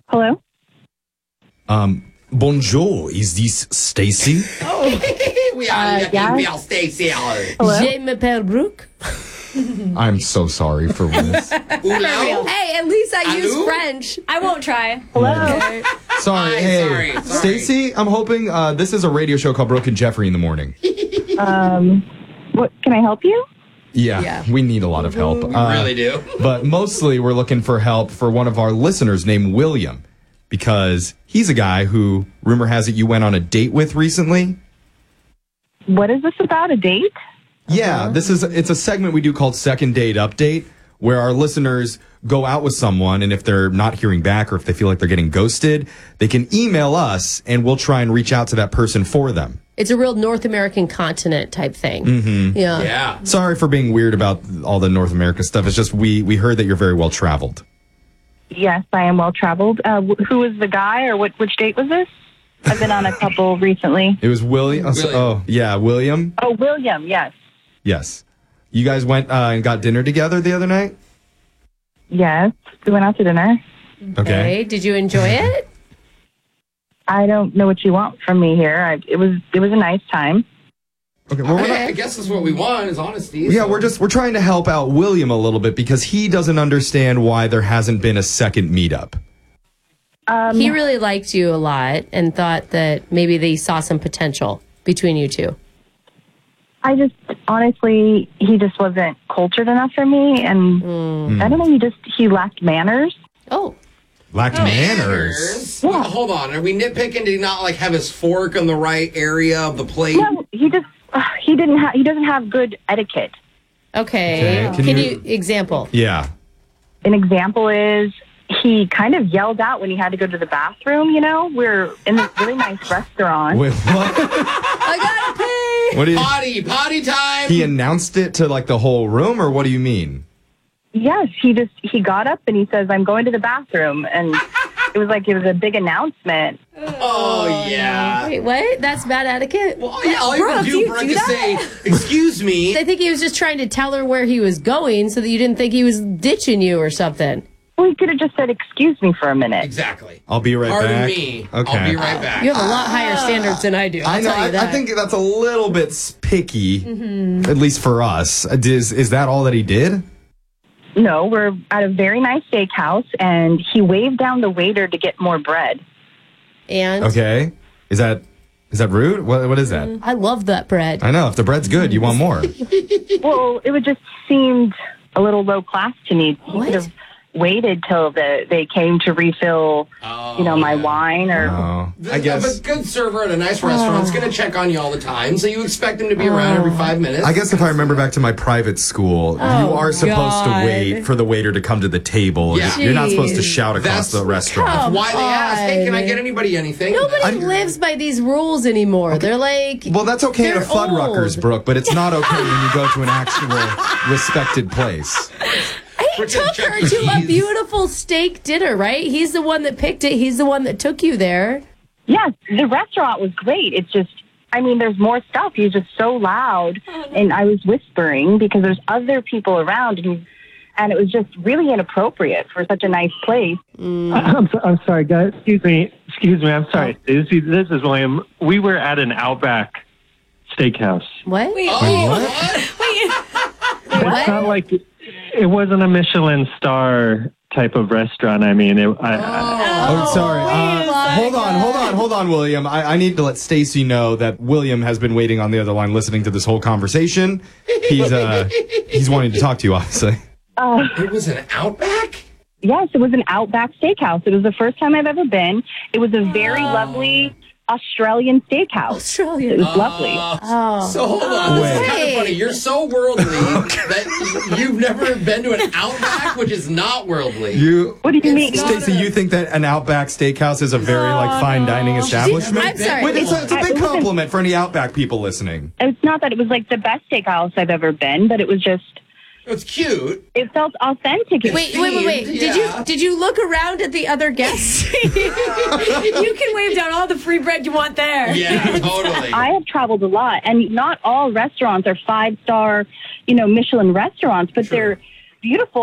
Hello? Bonjour. Is this Stacy? We are looking yeah. for Stacy. Hello? Je m'appelle Brooke. I'm so sorry for this. Hello? Hey, at least I use Allô? French. I won't try. Hello? Sorry. Hi, Hey, sorry. Stacy, I'm hoping this is a radio show called Brooke and Jeffrey in the Morning. What, can I help you? Yeah, we need a lot of help. We really do. But mostly we're looking for help for one of our listeners named William, because he's a guy who, rumor has it, you went on a date with recently. What is this about, a date? Yeah, it's a segment we do called Second Date Update, where our listeners go out with someone, and if they're not hearing back or if they feel like they're getting ghosted, they can email us, and we'll try and reach out to that person for them. It's a real North American continent type thing. Mm-hmm. Yeah. Yeah. Sorry for being weird about all the North America stuff. It's just we heard that you're very well traveled. Yes, I am well traveled. Who is the guy, or which date was this? I've been on a couple recently. It was William. William. Oh, William, yes. Yes. You guys went and got dinner together the other night? Yes, we went out to dinner. Okay. Did you enjoy it? I don't know what you want from me here. It was a nice time. Okay. Well, Okay, I guess that's what we want is honesty. yeah, so- we're trying to help out William a little bit because he doesn't understand why there hasn't been a second meetup. He really liked you a lot and thought that maybe they saw some potential between you two. I just, honestly, he just wasn't cultured enough for me. And I don't know, he lacked manners. Oh. Lacked manners. Well, hold on. Are we nitpicking? Did he not like have his fork on the right area of the plate? No, he doesn't have good etiquette. Okay. Okay, Can can you example? Yeah. An example is he kind of yelled out when he had to go to the bathroom, We're in this really nice restaurant. Wait, what? I gotta pee. What do you? Potty time. He announced it to like the whole room, or what do you mean? Yes, he got up and he says, "I'm going to the bathroom." And it was a big announcement. Oh, yeah. Wait, what? That's bad etiquette? Well, yeah, all you Brooke, can you do, Brooke, do is say, "Excuse me." I think he was just trying to tell her where he was going so that you didn't think he was ditching you or something. Well, he could have just said, "Excuse me" for a minute. Exactly. I'll be right Pardon back. me. Okay. I'll be right back. You have a lot higher standards than I do. I'll I know. tell you that. I think that's a little bit picky, at least for us. Is that all that he did? No, we're at a very nice steakhouse, and he waved down the waiter to get more bread. And Okay. Is that rude? What is that? I love that bread. I know. If the bread's good, you want more. Well, it just seemed a little low class to me. He What? could have waited till they came to refill, my wine or. Oh, I A guess. good server at a nice restaurant is going to check on you all the time, so you expect him to be around every 5 minutes. I guess if I remember back to my private school, you are supposed to God. wait for the waiter to come to the table. Yeah. You're not supposed to Jeez. shout across the restaurant. Come Why they ask, "Hey, can I on. get anybody anything?" Nobody lives by these rules anymore. They're like, Well, that's okay at a they're Fuddruckers, old. Brooke, but it's not okay when you go to an actual respected place. He took her to a beautiful steak dinner, right? He's the one that picked it. He's the one that took you there. Yes, the restaurant was great. It's just, there's more stuff. He's just so loud, and I was whispering because there's other people around, and it was just really inappropriate for such a nice place. I'm sorry, guys. Excuse me. I'm sorry. This is William. We were at an Outback Steakhouse. What? Wait, It's not like it wasn't a Michelin star type of restaurant. I mean, Oh, sorry. Hold on, William. I need to let Stacy know that William has been waiting on the other line listening to this whole conversation. He's wanting to talk to you, obviously. It was an Outback? Yes, it was an Outback Steakhouse. It was the first time I've ever been. It was a very lovely Australian steakhouse. Australia. It was lovely. So hold on. This is kind of Wait. funny. You're so worldly that you've never been to an Outback, which is not worldly. What do you mean? Stacy, you think that an Outback Steakhouse is a very fine dining establishment? I'm sorry. Wait, it's a big compliment for any Outback people listening. It's not that it was the best steakhouse I've ever been, but it was just, It's cute. it felt authentic. Wait. Yeah. Did you look around at the other guests? you can wave down all the free bread you want there. Yeah, totally. I have traveled a lot, and not all restaurants are 5-star, Michelin restaurants, but they're beautiful.